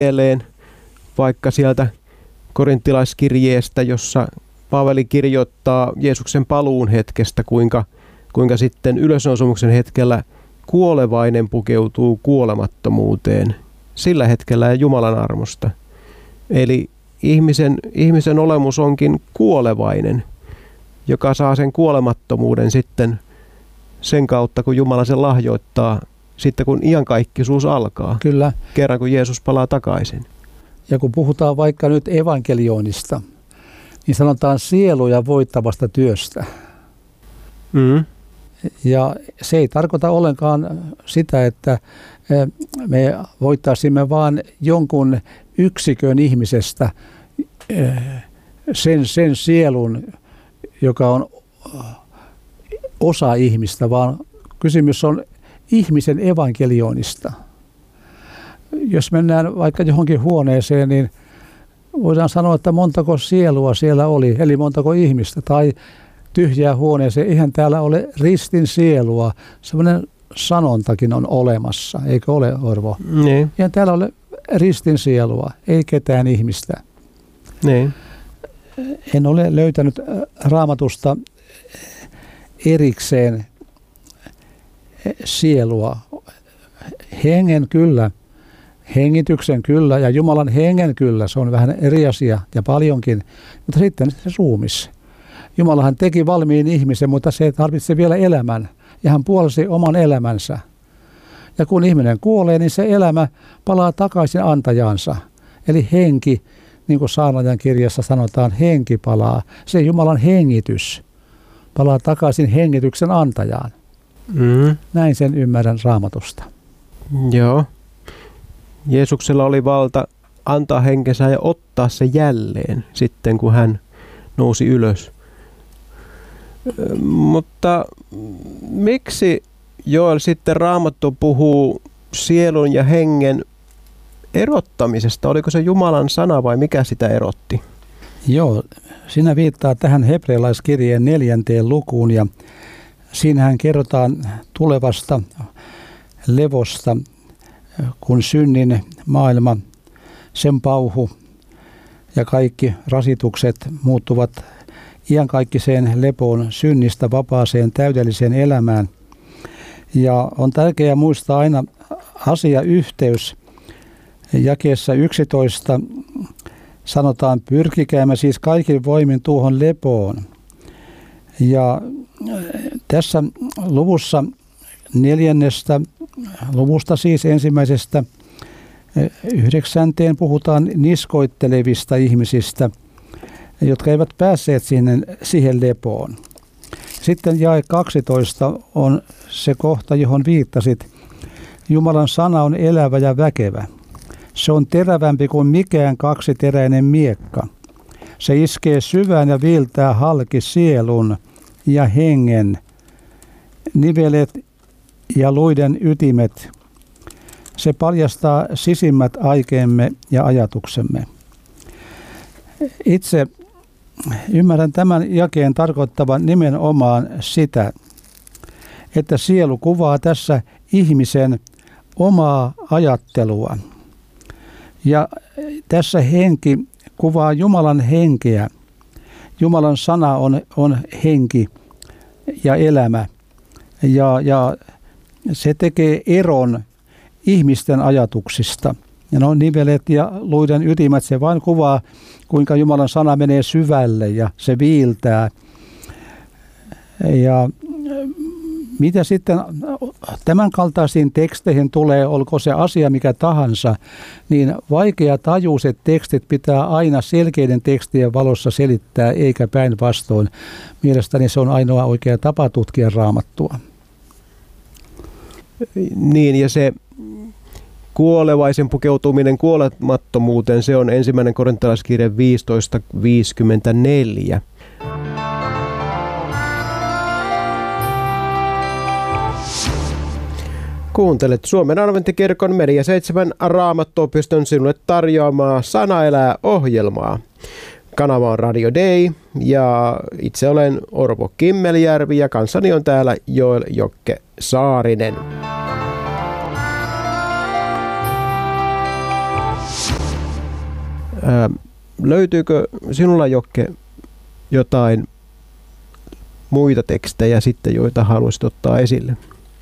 mieleen vaikka sieltä korintilaiskirjeestä, jossa Paavali kirjoittaa Jeesuksen paluun hetkestä, kuinka sitten ylösnousemuksen hetkellä kuolevainen pukeutuu kuolemattomuuteen sillä hetkellä ja Jumalan armosta. Eli ihmisen olemus onkin kuolevainen, joka saa sen kuolemattomuuden sitten sen kautta, kun Jumala sen lahjoittaa, sitten kun iankaikkisuus alkaa. Kyllä. Kerran kun Jeesus palaa takaisin. Ja kun puhutaan vaikka nyt evankelioonista, niin sanotaan sieluja voittavasta työstä. Ja se ei tarkoita ollenkaan sitä, että me voittaisimme vaan yksikön ihmisestä sen sielun, joka on osa ihmistä, vaan kysymys on ihmisen evankelioonista. Jos mennään vaikka johonkin huoneeseen, niin voidaan sanoa, että montako sielua siellä oli, eli montako ihmistä, tai tyhjää huoneeseen. Eihän täällä ole ristin sielua. Sellainen sanontakin on olemassa, eikö ole, Orvo? Niin. Eihän täällä ole ristin sielua, ei ketään ihmistä. Niin. En ole löytänyt Raamatusta erikseen sielua. Hengen kyllä, hengityksen kyllä ja Jumalan hengen kyllä, se on vähän eri asia ja paljonkin, mutta sitten se ruumis. Jumalahan teki valmiin ihmisen, mutta se tarvitsee vielä elämän ja hän puolsi oman elämänsä. Ja kun ihminen kuolee, niin se elämä palaa takaisin antajansa. Eli henki, niin kuin Saarnaajan kirjassa sanotaan, henki palaa. Se Jumalan hengitys palaa takaisin hengityksen antajaan. Näin sen ymmärrän Raamatusta. Joo. Jeesuksella oli valta antaa henkensä ja ottaa se jälleen sitten, kun hän nousi ylös. Mutta miksi Joel sitten Raamattu puhuu sielun ja hengen erottamisesta? Oliko se Jumalan sana vai mikä sitä erotti? Joo, sinä viittaa tähän hebrealaiskirjeen 4. lukuun ja siinähän kerrotaan tulevasta levosta, kun synnin maailma, sen pauhu ja kaikki rasitukset muuttuvat iankaikkiseen lepoon, synnistä vapaaseen täydelliseen elämään. Ja on tärkeää muistaa aina asiayhteys. Jakeessa 11 sanotaan, pyrkikäämme siis kaikin voimin tuohon lepoon. Ja tässä luvussa 4. luvusta siis ensimmäisestä 9. puhutaan niskoittelevista ihmisistä, jotka eivät päässeet siihen lepoon. Sitten jae 12 on se kohta, johon viittasit. Jumalan sana on elävä ja väkevä. Se on terävämpi kuin mikään kaksiteräinen miekka. Se iskee syvään ja viiltää halki sielun ja hengen, nivelet ja luiden ytimet. Se paljastaa sisimmät aikeemme ja ajatuksemme. Itse ymmärrän tämän jakeen tarkoittavan nimenomaan sitä, että sielu kuvaa tässä ihmisen omaa ajattelua. Ja tässä henki kuvaa Jumalan henkeä. Jumalan sana on henki ja elämä. Ja se tekee eron ihmisten ajatuksista. Ja no nivelet ja luiden ytimet, se vain kuvaa, kuinka Jumalan sana menee syvälle ja se viiltää. Ja mitä sitten tämän kaltaisiin teksteihin tulee, olko se asia mikä tahansa, niin vaikeatajuiset tekstit pitää aina selkeiden tekstien valossa selittää, eikä päinvastoin. Mielestäni se on ainoa oikea tapa tutkia Raamattua. Niin, ja se kuolevaisen pukeutuminen kuolemattomuuteen, se on 1. korintalaiskirje 15:54. Kuuntelet Suomen Adventtikirkon Media 7 Raamattuopiston sinulle tarjoamaa Sana elää -ohjelmaa. Kanava on Radio Day ja itse olen Orvo Kimmeljärvi ja kanssani on täällä Joel Jokke Saarinen. Löytyykö sinulla, Jokke, jotain muita tekstejä sitten, joita haluaisit ottaa esille?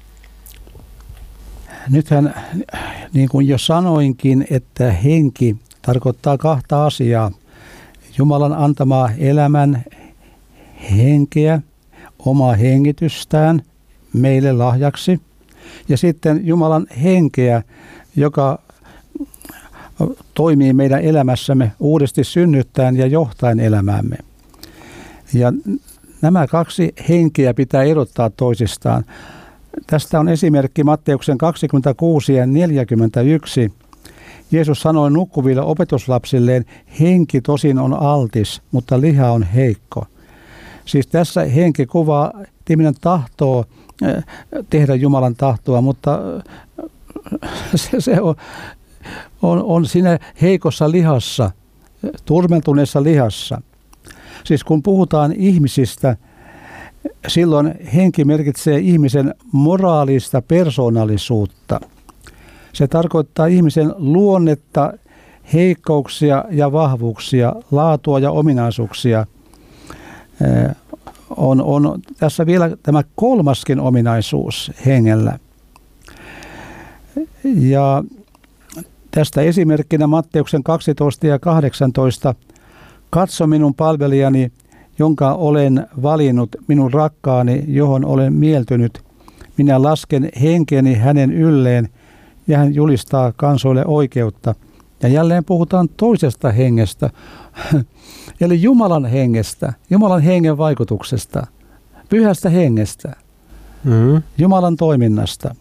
Nythän, niin kuin jo sanoinkin, että henki tarkoittaa kahta asiaa. Jumalan antamaa elämän henkeä, omaa hengitystään meille lahjaksi. Ja sitten Jumalan henkeä, joka toimii meidän elämässämme uudesti synnyttäen ja johtaen elämäämme. Ja nämä kaksi henkeä pitää erottaa toisistaan. Tästä on esimerkki Matteuksen 26 ja 41. Jeesus sanoi nukkuville opetuslapsilleen, henki tosin on altis, mutta liha on heikko. Siis tässä henki kuvaa, että ihminen tahtoo tehdä Jumalan tahtoa, mutta se on siinä heikossa lihassa, turmeltuneessa lihassa. Siis kun puhutaan ihmisistä, silloin henki merkitsee ihmisen moraalista persoonallisuutta. Se tarkoittaa ihmisen luonnetta, heikkouksia ja vahvuuksia, laatua ja ominaisuuksia. On tässä vielä tämä kolmaskin ominaisuus hengellä. Ja tästä esimerkkinä Matteuksen 12 ja 18. Katso minun palvelijani, jonka olen valinnut, minun rakkaani, johon olen mieltynyt. Minä lasken henkeni hänen ylleen ja hän julistaa kansoille oikeutta. Ja jälleen puhutaan toisesta hengestä, eli Jumalan hengestä, Jumalan hengen vaikutuksesta, pyhästä hengestä, Jumalan toiminnasta.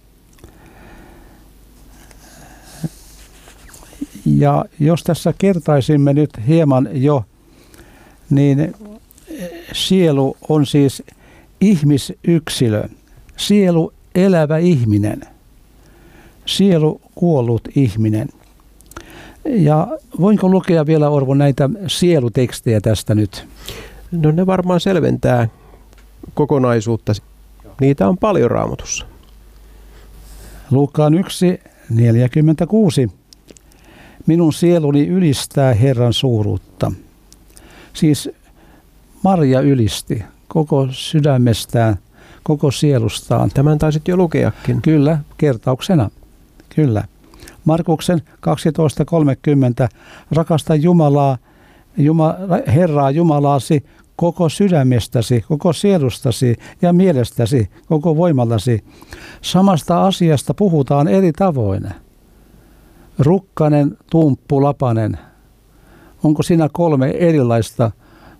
Ja jos tässä kertaisimme nyt hieman jo, niin sielu on siis ihmisyksilö, sielu elävä ihminen, sielu kuollut ihminen. Ja voinko lukea vielä, Orvo, näitä sielutekstejä tästä nyt? No ne varmaan selventää kokonaisuutta. Niitä on paljon Raamatussa. Luukkaan 1:46. Minun sieluni ylistää Herran suuruutta. Siis Maria ylisti koko sydämestään, koko sielustaan. Tämän taisit jo lukeakin. Kyllä, kertauksena. Kyllä. Markuksen 12:30. Rakasta Jumalaa, Herraa Jumalaasi koko sydämestäsi, koko sielustasi ja mielestäsi, koko voimallasi. Samasta asiasta puhutaan eri tavoin. Rukkanen, tumppu, lapanen. Onko siinä 3 erilaista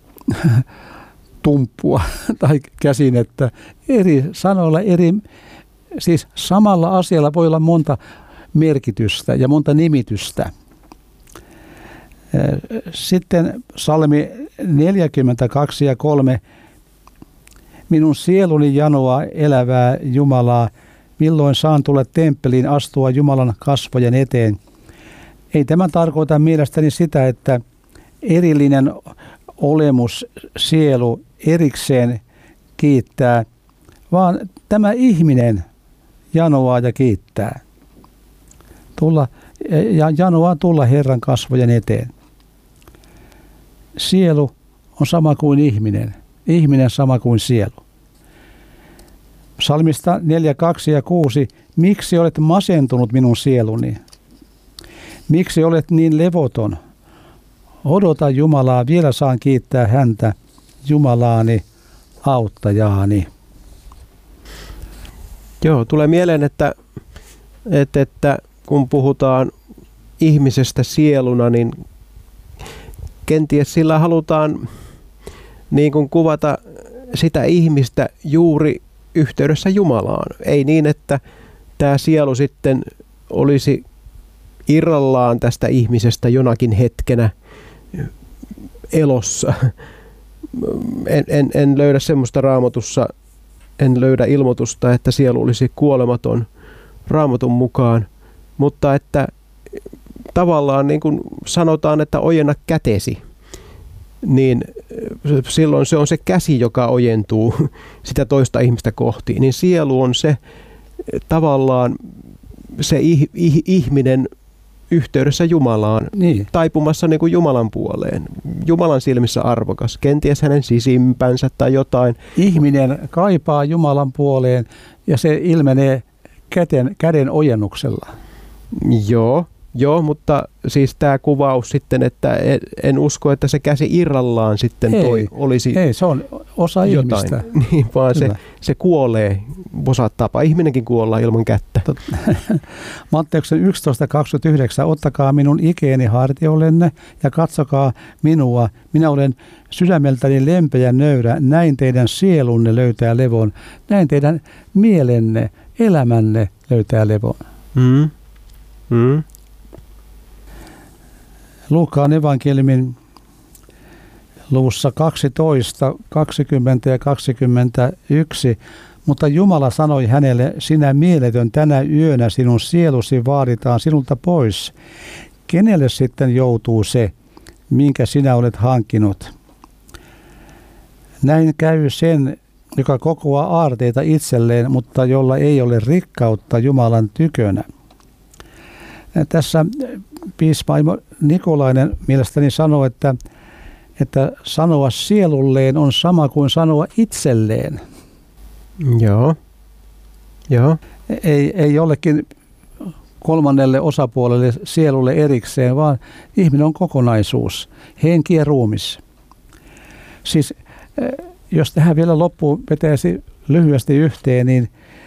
tumppua tai käsinettä? Eri sanoilla, siis samalla asialla voi olla monta merkitystä ja monta nimitystä. Sitten psalmi 42 ja 3. Minun sieluni janoaa elävää Jumalaa, milloin saan tulla temppeliin astua Jumalan kasvojen eteen. Ei tämä tarkoita mielestäni sitä, että erillinen olemus, sielu erikseen kiittää, vaan tämä ihminen janoaa ja kiittää. Janoaa tulla Herran kasvojen eteen. Sielu on sama kuin ihminen. Ihminen sama kuin sielu. Psalmista 4, 2 ja 6. Miksi olet masentunut minun sieluni? Miksi olet niin levoton? Odota Jumalaa, vielä saan kiittää häntä, Jumalaani, auttajaani. Joo, tulee mieleen, että kun puhutaan ihmisestä sieluna, niin kenties sillä halutaan niin kuin kuvata sitä ihmistä juuri yhteydessä Jumalaan. Ei niin, että tämä sielu sitten olisi irrallaan tästä ihmisestä jonakin hetkenä elossa. En löydä semmoista Raamatussa, en löydä ilmoitusta, että sielu olisi kuolematon Raamatun mukaan, mutta että tavallaan niin kuin sanotaan, että ojenna kätesi, niin silloin se on se käsi, joka ojentuu sitä toista ihmistä kohti. Niin sielu on se tavallaan se ihminen, yhteydessä Jumalaan, Niin. taipumassa niin kuin Jumalan puoleen. Jumalan silmissä arvokas, kenties hänen sisimpänsä tai jotain. Ihminen kaipaa Jumalan puoleen ja se ilmenee käden ojennuksella. Joo, mutta siis tämä kuvaus sitten, että en usko, että se käsi irrallaan sitten olisi Ei, se on osa jotain. ihmistä. Niin, vaan se kuolee, tapa. Ihminenkin kuolla ilman kättä. Matteuksen 11.29. Ottakaa minun ikeeni hartiollenne ja katsokaa minua. Minä olen sydämeltäni lempeä ja nöyrä. Näin teidän sielunne löytää levon. Näin teidän mielenne, elämänne löytää levon. Luukkaan evankeliumin luvussa 12, 20 ja 21, mutta Jumala sanoi hänelle, sinä mieletön, tänä yönä sinun sielusi vaaditaan sinulta pois. Kenelle sitten joutuu se, minkä sinä olet hankkinut? Näin käy sen, joka kokoaa aarteita itselleen, mutta jolla ei ole rikkautta Jumalan tykönä. Tässä piispa Nikolainen mielestäni sanoo, että sanoa sielulleen on sama kuin sanoa itselleen. Joo. Ei jollekin kolmannelle osapuolelle sielulle erikseen, vaan ihminen on kokonaisuus, henki ja ruumis. Siis jos tähän vielä loppuun vetäisi lyhyesti yhteen, niin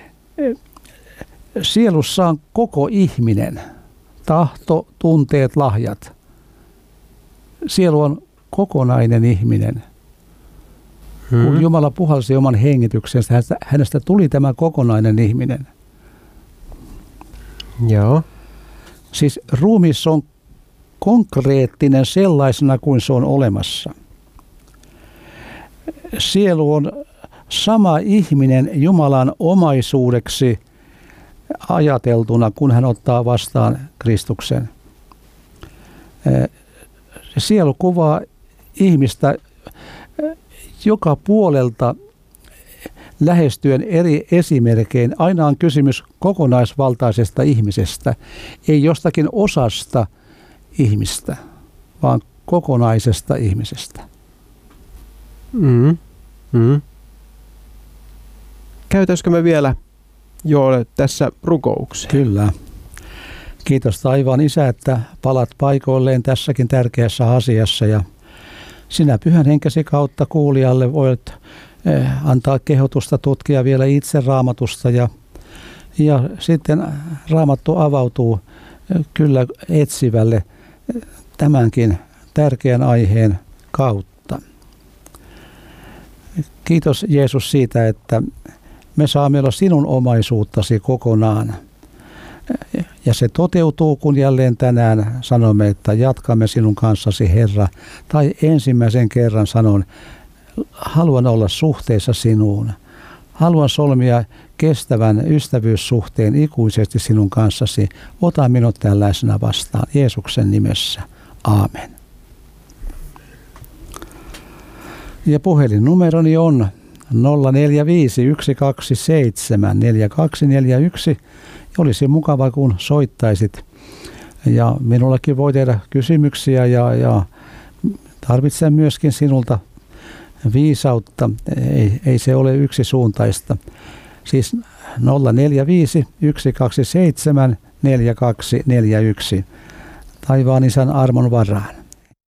sielussa on koko ihminen. Tahto, tunteet, lahjat. Sielu on kokonainen ihminen. Kun Jumala puhalsi oman hengityksensä, hänestä tuli tämä kokonainen ihminen. Joo. Siis ruumis on konkreettinen sellaisena kuin se on olemassa. Sielu on sama ihminen Jumalan omaisuudeksi ajateltuna, kun hän ottaa vastaan Kristuksen. Sielu kuvaa ihmistä joka puolelta lähestyen eri esimerkein. Aina on kysymys kokonaisvaltaisesta ihmisestä, ei jostakin osasta ihmistä, vaan kokonaisesta ihmisestä. Käytäisikö me vielä tässä rukoukseen? Kyllä. Kiitos taivaan Isä, että palat paikoilleen tässäkin tärkeässä asiassa ja sinä Pyhän Henkesi kautta kuulijalle voit antaa kehotusta tutkia vielä itse Raamatusta ja sitten Raamattu avautuu kyllä etsivälle tämänkin tärkeän aiheen kautta. Kiitos Jeesus siitä, että me saamme olla sinun omaisuuttasi kokonaan. Ja se toteutuu, kun jälleen tänään sanomme, että jatkamme sinun kanssasi Herra. Tai ensimmäisen kerran sanon, haluan olla suhteessa sinuun. Haluan solmia kestävän ystävyyssuhteen ikuisesti sinun kanssasi. Ota minut tällaisena vastaan Jeesuksen nimessä. Aamen. Ja puhelinnumeroni on 045 127 4241. Olisi mukava, kun soittaisit. Ja minullakin voi tehdä kysymyksiä ja tarvitsen myöskin sinulta viisautta. Ei se ole yksisuuntaista. Siis 045 127 4241. Taivaan Isän armon varaan.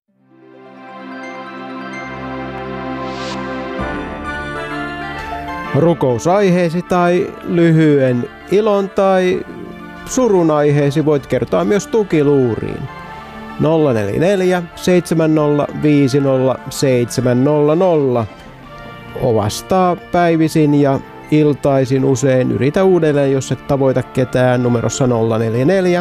Rukousaiheesi tai lyhyen ilon tai surun aiheesi voit kertoa myös tukiluuriin. 044 70 50 700. Ovastaa päivisin ja iltaisin usein. Yritä uudelleen, jos et tavoita ketään, numerossa 044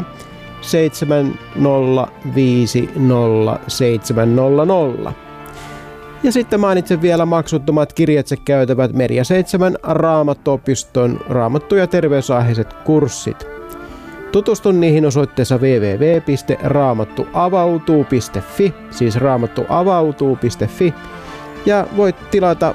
70 50 700. Ja sitten mainitsen vielä maksuttomat kirjatse käytävät Media 7 Raamattuopiston raamattu- ja terveysaiheiset kurssit. Tutustu niihin osoitteessa www.raamattuavautuu.fi, siis raamattuavautuu.fi, ja voit tilata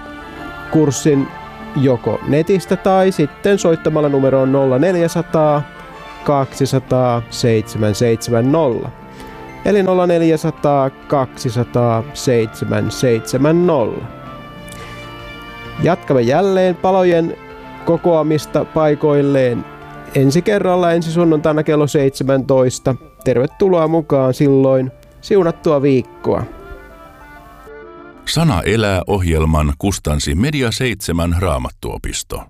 kurssin joko netistä tai sitten soittamalla numeroon 0400 200 770. Eli 0400 200 770. Jatkamme jälleen palojen kokoamista paikoilleen ensi kerralla ensi sunnuntaina kello 17. Tervetuloa mukaan silloin. Siunattua viikkoa. Sana elää -ohjelman kustansi Media 7 Raamattuopisto.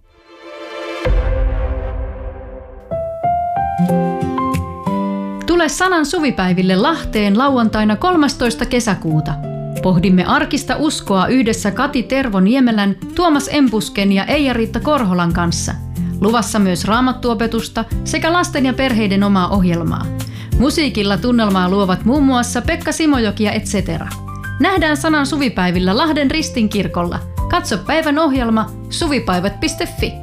Tule Sanan suvipäiville Lahteen lauantaina 13. kesäkuuta. Pohdimme arkista uskoa yhdessä Kati Tervo-Niemelän, Tuomas Empusken ja Eija-Riitta Korholan kanssa. Luvassa myös raamattuopetusta sekä lasten ja perheiden omaa ohjelmaa. Musiikilla tunnelmaa luovat muun muassa Pekka Simojoki ja etc. Nähdään Sanan suvipäivillä Lahden Ristinkirkolla. Katso päivän ohjelma suvipäivät.fi.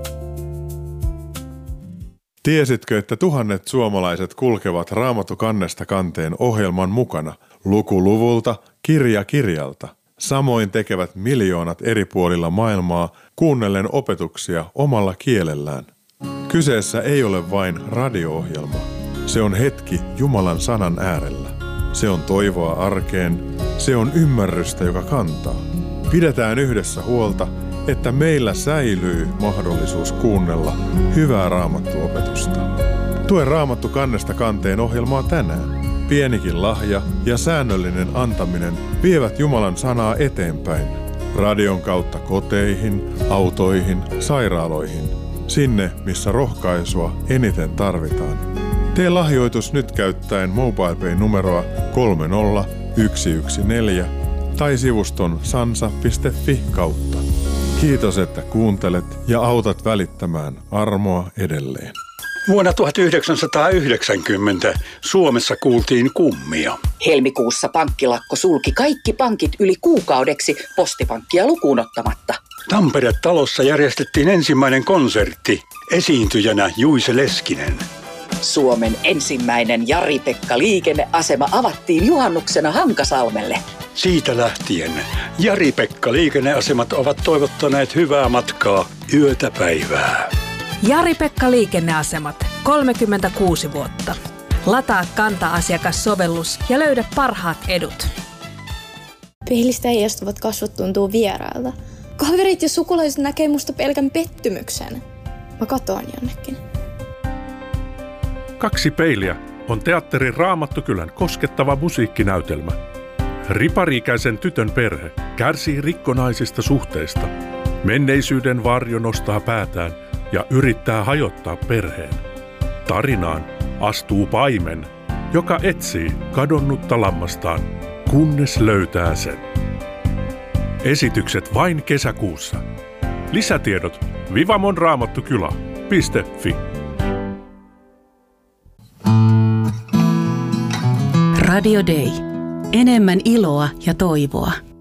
Tiesitkö, että tuhannet suomalaiset kulkevat Raamattu kannesta kanteen ohjelman mukana, luku luvulta, kirja kirjalta? Samoin tekevät miljoonat eri puolilla maailmaa kuunnellen opetuksia omalla kielellään. Kyseessä ei ole vain radio-ohjelma. Se on hetki Jumalan sanan äärellä. Se on toivoa arkeen. Se on ymmärrystä, joka kantaa. Pidetään yhdessä huolta, että meillä säilyy mahdollisuus kuunnella hyvää raamattuopetusta. Tue Raamattu kannesta kanteen ohjelmaa tänään. Pienikin lahja ja säännöllinen antaminen vievät Jumalan sanaa eteenpäin. Radion kautta koteihin, autoihin, sairaaloihin. Sinne, missä rohkaisua eniten tarvitaan. Tee lahjoitus nyt käyttäen MobilePay-numeroa 30114 tai sivuston sansa.fi kautta. Kiitos, että kuuntelet ja autat välittämään armoa edelleen. Vuonna 1990 Suomessa kuultiin kummia. Helmikuussa pankkilakko sulki kaikki pankit yli kuukaudeksi, Postipankkia lukuun ottamatta. Tampere-talossa järjestettiin ensimmäinen konsertti, esiintyjänä Juise Leskinen. Suomen ensimmäinen Jari-Pekka liikenneasema avattiin juhannuksena Hankasalmelle. Siitä lähtien Jari-Pekka liikenneasemat ovat toivottaneet hyvää matkaa yötä päivää. Jari-Pekka liikenneasemat, 36 vuotta. Lataa Kanta-asiakassovellus ja löydä parhaat edut. Peilistä heijastuvat kasvot tuntuu vierailta. Kaverit ja sukulaiset näkee musta pelkän pettymyksen. Mä katoan jonnekin. Kaksi peiliä on teatterin Raamattukylän koskettava musiikkinäytelmä. Ripari-ikäisen tytön perhe kärsii rikkonaisista suhteista. Menneisyyden varjo nostaa päätään ja yrittää hajottaa perheen. Tarinaan astuu paimen, joka etsii kadonnutta lammastaan, kunnes löytää sen. Esitykset vain kesäkuussa. Lisätiedot vivamonraamattukylä.fi. Radio Day. Enemmän iloa ja toivoa.